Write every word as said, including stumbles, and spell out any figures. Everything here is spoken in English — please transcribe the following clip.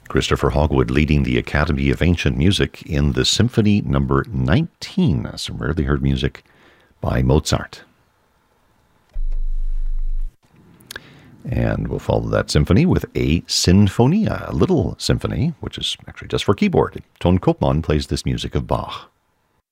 Christopher Hogwood leading the Academy of Ancient Music in the Symphony number nineteen, some rarely heard music by Mozart. And we'll follow that symphony with a Sinfonia, a little symphony, which is actually just for keyboard. Ton Koopman plays this music of Bach.